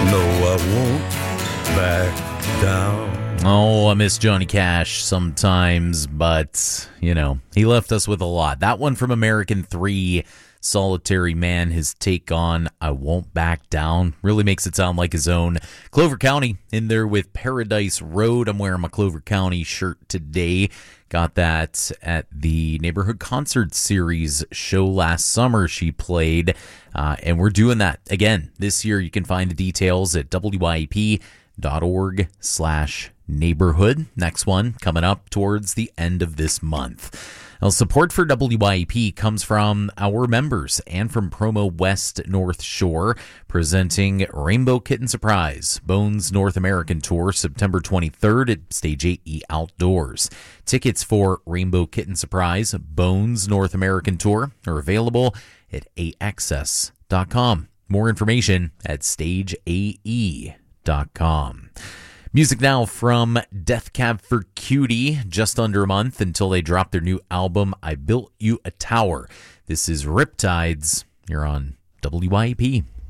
No, I won't back down. Oh, I miss Johnny Cash sometimes, but, he left us with a lot. That one from American 3, Solitary Man, his take on I Won't Back Down, really makes it sound like his own. Clover County in there with Paradise Road. I'm wearing my Clover County shirt today. Got that at the Neighborhood Concert Series show last summer she played, and we're doing that again this year. You can find the details at wyep.org/neighborhood. Next one coming up towards the end of this month. Now, support for WYEP comes from our members and from Promo West North Shore, presenting Rainbow Kitten Surprise, Bones North American Tour, September 23rd at Stage 8E Outdoors. Tickets for Rainbow Kitten Surprise, Bones North American Tour are available at AXS.com. More information at StageAE.com. Music now from Death Cab for Cutie, just under a month until they drop their new album, I Built You a Tower. This is Riptides. You're on WYEP.